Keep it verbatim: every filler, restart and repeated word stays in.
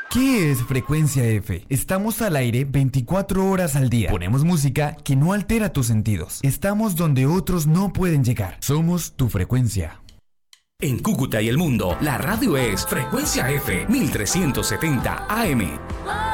¿Qué es Frecuencia F? Estamos al aire veinticuatro horas al día. Ponemos música que no altera tus sentidos. Estamos donde otros no pueden llegar. Somos tu frecuencia. En Cúcuta y el mundo, la radio es Frecuencia F mil trescientos setenta A M.